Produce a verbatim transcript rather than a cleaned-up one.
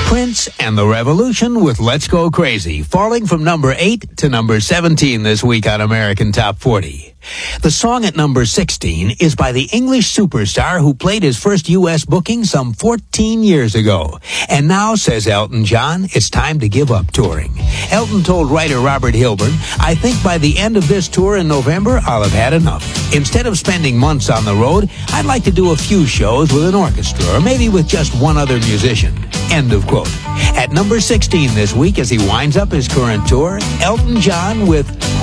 Prince and the Revolution with Let's Go Crazy, falling from number eight to number seventeen this week on American Top forty. The song at number sixteen is by the English superstar who played his first U S booking some fourteen years ago. And now, says Elton John, it's time to give up touring. Elton told writer Robert Hilburn, "I think by the end of this tour in November, I'll have had enough. Instead of spending months on the road, I'd like to do a few shows with an orchestra, or maybe with just one other musician." End of quote. At number sixteen this week, as he winds up his current tour, Elton John with